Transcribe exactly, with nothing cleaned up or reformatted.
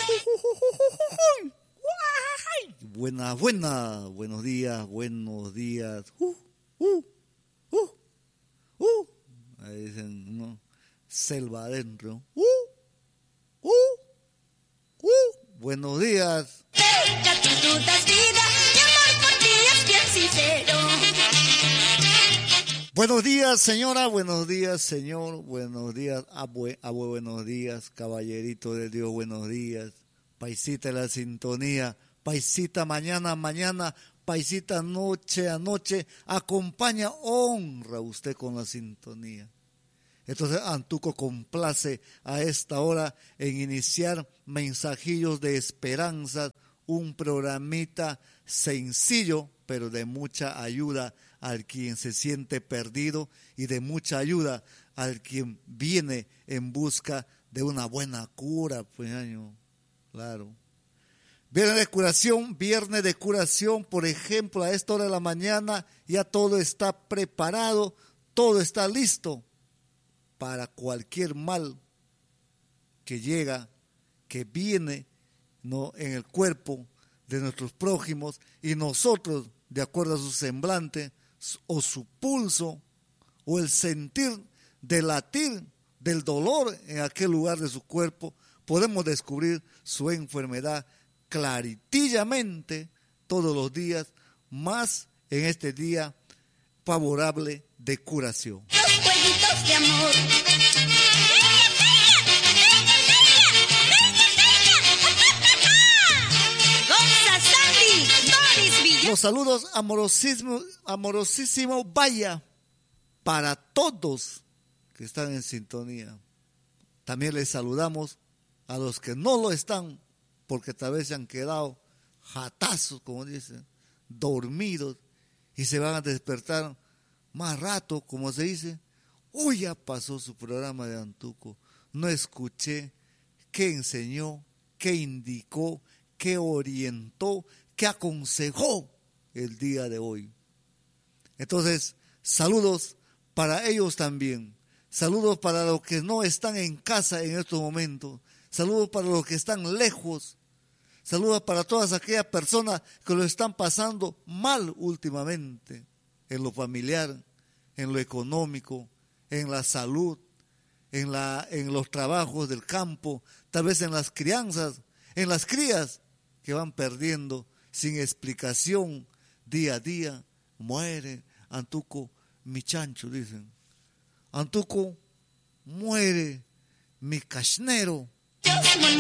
Buena, buena, buenos días, buenos días. Uh, uh, uh, uh. Ahí dicen, ¿no? Selva adentro. Uh, uh, uh. Buenos días. Buenos días, señora, buenos días, señor, buenos días, abue, abue, buenos días, caballerito de Dios, buenos días, paisita de la sintonía, paisita mañana, mañana, paisita noche a noche, acompaña, honra usted con la sintonía. Entonces Antuco complace a esta hora en iniciar Mensajillos de Esperanza, un programita sencillo, pero de mucha ayuda al quien se siente perdido y de mucha ayuda al quien viene en busca de una buena cura, pues, año, claro. Viernes de curación, viernes de curación, por ejemplo, a esta hora de la mañana ya todo está preparado, todo está listo para cualquier mal que llega, que viene, ¿no?, en el cuerpo de nuestros prójimos, y nosotros, de acuerdo a su semblante o su pulso o el sentir del latir del dolor en aquel lugar de su cuerpo, podemos descubrir su enfermedad claritillamente todos los días, más en este día favorable de curación. Los jueguitos de amor. Los saludos amorosísimos, amorosísimo vaya para todos que están en sintonía. También les saludamos a los que no lo están, porque tal vez se han quedado jatazos, como dicen, dormidos, y se van a despertar más rato, como se dice. Uy, ya pasó su programa de Antuco, no escuché qué enseñó, qué indicó, qué orientó, qué aconsejó el día de hoy. Entonces, saludos para ellos también. Saludos para los que no están en casa en estos momentos. Saludos para los que están lejos. Saludos para todas aquellas personas que lo están pasando mal últimamente, en lo familiar, en lo económico, en la salud, en, la, en los trabajos del campo, tal vez en las crianzas, en las crías que van perdiendo sin explicación día a día. Muere Antuco, mi chancho, dicen. Antuco, muere mi casnero.